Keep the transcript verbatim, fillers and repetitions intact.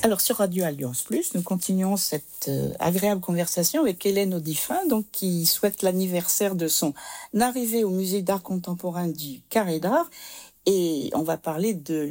Alors sur Radio Alliance Plus, nous continuons cette euh, agréable conversation avec Hélène Audifin, donc qui souhaite l'anniversaire de son arrivée au Musée d'art contemporain du Carré d'Art, et on va parler de